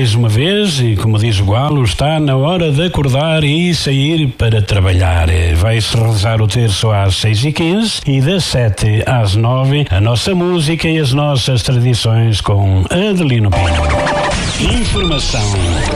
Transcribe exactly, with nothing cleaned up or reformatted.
mais uma vez, e como diz o Galo, está na hora de acordar e sair para trabalhar. Vai-se rezar o terço às seis e quinze e das sete às nove a nossa música e as nossas tradições com Adelino Pinho. Informação,